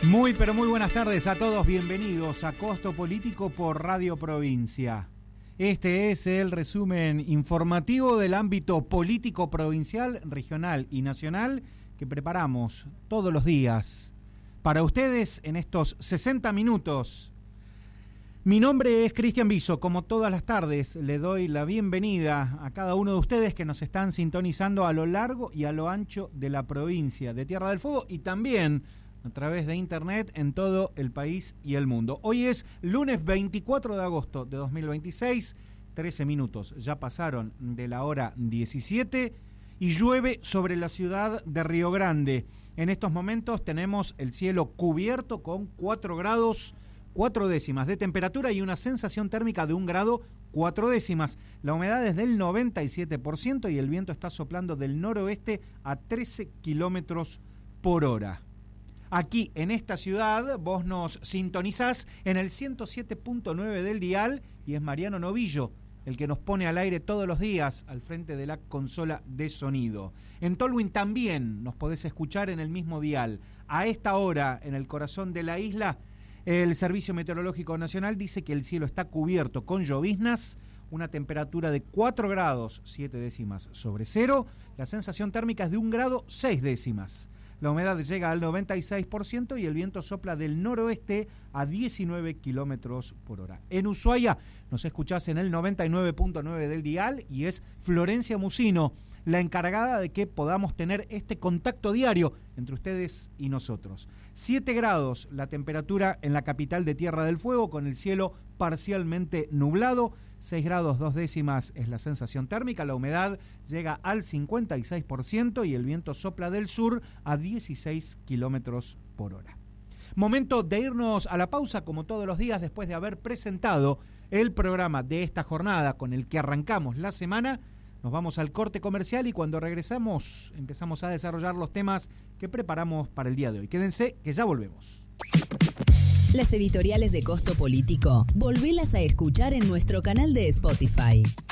Muy pero muy buenas tardes a todos, bienvenidos a Costo Político por Radio Provincia. Este es el resumen informativo del ámbito político provincial, regional y nacional que preparamos todos los días para ustedes en estos 60 minutos. Mi nombre es Cristian Viso, como todas las tardes le doy la bienvenida a cada uno de ustedes que nos están sintonizando a lo largo y a lo ancho de la provincia de Tierra del Fuego y también a través de internet en todo el país y el mundo. Hoy es lunes 24 de agosto de 2026, 13 minutos ya pasaron de la hora 17 y llueve sobre la ciudad de Río Grande. En estos momentos tenemos el cielo cubierto con 4 grados 4 décimas de temperatura y una sensación térmica de 1 grado 4 décimas. La humedad es del 97% y el viento está soplando del noroeste a 13 kilómetros por hora. Aquí, en esta ciudad, vos nos sintonizás en el 107.9 del dial y es Mariano Novillo el que nos pone al aire todos los días al frente de la consola de sonido. En Tolwyn también nos podés escuchar en el mismo dial. A esta hora, en el corazón de la isla, el Servicio Meteorológico Nacional dice que el cielo está cubierto con lloviznas, una temperatura de 4 grados 7 décimas sobre cero, la sensación térmica es de 1 grado 6 décimas. La humedad llega al 96% y el viento sopla del noroeste a 19 kilómetros por hora. En Ushuaia nos escuchás en el 99.9 del dial y es Florencia Musino la encargada de que podamos tener este contacto diario entre ustedes y nosotros. 7 grados la temperatura en la capital de Tierra del Fuego con el cielo parcialmente nublado. 6 grados 2 décimas es la sensación térmica, la humedad llega al 56% y el viento sopla del sur a 16 kilómetros por hora. Momento de irnos a la pausa como todos los días después de haber presentado el programa de esta jornada con el que arrancamos la semana. Nos vamos al corte comercial y cuando regresamos empezamos a desarrollar los temas que preparamos para el día de hoy. Quédense que ya volvemos. Las editoriales de Costo Político, volvelas a escuchar en nuestro canal de Spotify.